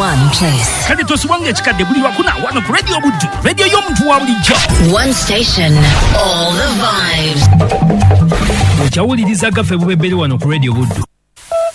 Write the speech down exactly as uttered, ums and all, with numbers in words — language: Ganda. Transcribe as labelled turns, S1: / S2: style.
S1: one place.
S2: Kale tosubanga ekikadde buli lwakuna wano ku Radio Buddu, radio y'omuntu wa bulijjo.
S1: One station, all the vibes.
S2: Okyawuliriza gaffe bubebberi wano ku Radio Buddu.